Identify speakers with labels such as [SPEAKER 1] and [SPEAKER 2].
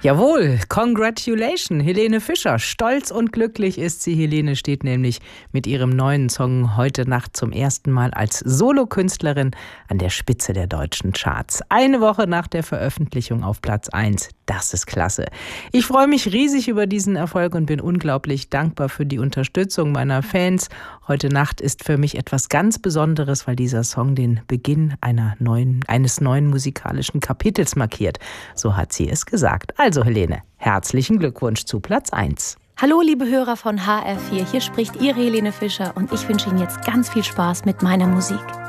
[SPEAKER 1] Jawohl, congratulations, Helene Fischer. Stolz und glücklich ist sie. Helene steht nämlich mit ihrem neuen Song heute Nacht zum ersten Mal als Solokünstlerin an der Spitze der deutschen Charts. Eine Woche nach der Veröffentlichung auf Platz 1. Das ist klasse. Ich freue mich riesig über diesen Erfolg und bin unglaublich dankbar für die Unterstützung meiner Fans. Heute Nacht ist für mich etwas ganz Besonderes, weil dieser Song den Beginn eines neuen musikalischen Kapitels markiert. So hat sie es gesagt. Also Helene, herzlichen Glückwunsch zu Platz 1.
[SPEAKER 2] Hallo liebe Hörer von HR4, hier spricht Ihre Helene Fischer und ich wünsche Ihnen jetzt ganz viel Spaß mit meiner Musik.